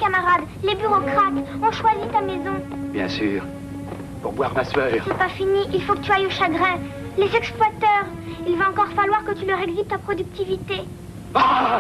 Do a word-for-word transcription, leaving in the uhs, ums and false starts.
camarades, les bureaucrates, ont choisi ta maison. Bien sûr. Pour boire ma sueur. C'est pas fini, il faut que tu ailles au chagrin. Les exploiteurs, il va encore falloir que tu leur exhibes ta productivité. Ah!